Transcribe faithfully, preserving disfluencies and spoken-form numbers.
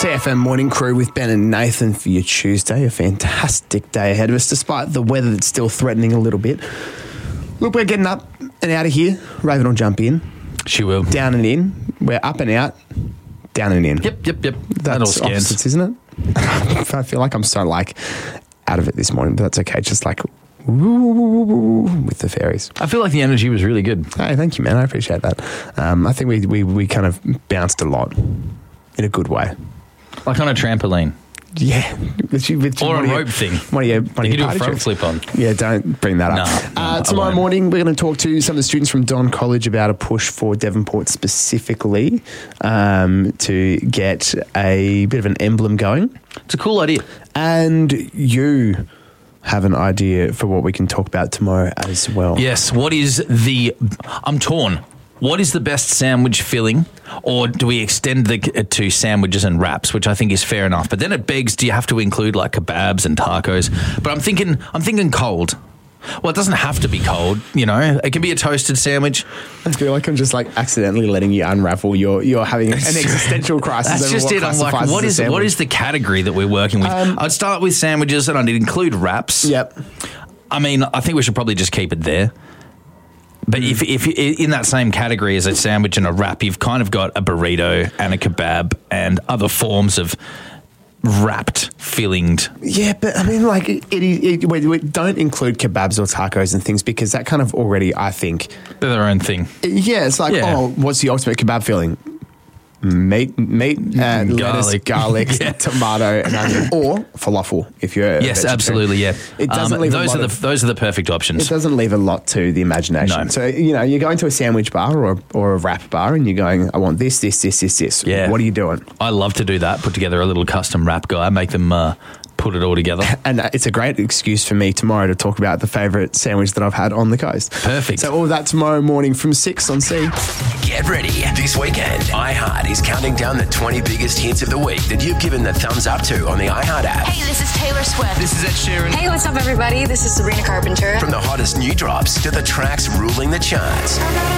C F M Morning Crew with Ben and Nathan for your Tuesday. A fantastic day ahead of us, despite the weather that's still threatening a little bit. Look, we're getting up and out of here. Raven will jump in. She will. Down and in. We're up and out. Down and in. Yep, yep, yep. That's all scans. opposites, isn't it? I feel like I'm so like out of it this morning, but that's okay. Just like woo, with the fairies. I feel like the energy was really good. Hey, thank you, man. I appreciate that. Um, I think we, we, we kind of bounced a lot in a good way. Like on a trampoline. Yeah. With you, with Or a your, rope thing. One of your, one You of can your do a party front tricks. flip on. Yeah, don't bring that up. No, no, uh, I tomorrow won't. morning, we're going to talk to some of the students from Don College about a push for Devonport specifically um, to get a bit of an emblem going. It's a cool idea. And you have an idea for what we can talk about tomorrow as well. Yes. What is the... I'm torn. What is the best sandwich filling? Or do we extend the to sandwiches and wraps, which I think is fair enough. But then it begs, do you have to include like kebabs and tacos? But I'm thinking, I'm thinking cold. Well, it doesn't have to be cold, you know. It can be a toasted sandwich. I feel like I'm just like accidentally letting you unravel. You're you're having an existential crisis. That's over just what it. I'm like, classifies what as a is what sandwich. is the category that we're working with? Um, I'd start with sandwiches and I'd include wraps. Yep. I mean, I think we should probably just keep it there. But if, if in that same category as a sandwich and a wrap, you've kind of got a burrito and a kebab and other forms of wrapped, fillinged. Yeah, but I mean, like, it, it, it, we, we don't include kebabs or tacos and things because that kind of already, I think, They're their own thing. yeah, it's like, Yeah. oh, what's the ultimate kebab filling? Meat, meat, and lettuce, Garlic. garlic, Yeah. tomato, and onion, or falafel if you're. a Yes, vegetarian. absolutely. Yeah, It doesn't Um, leave a those lot are the of- those are the perfect It options. doesn't leave a lot to the imagination. No. So, you know, you're going to a sandwich bar or, or a wrap bar and you're going, I want this, this, this, this, this. Yeah. What are you doing? I love to do that. Put together a little custom wrap guy, make them uh, put it all together. And uh, it's a great excuse for me tomorrow to talk about the favourite sandwich that I've had on the coast. Perfect. So all that tomorrow morning from six on C. Get ready. This weekend, iHeart is counting down the twenty biggest hits of the week that you've given the thumbs up to on the iHeart app. Hey, this is Taylor Swift. This is Ed Sheeran. Hey, what's up, everybody? This is Sabrina Carpenter. From the hottest new drops to the tracks ruling the charts.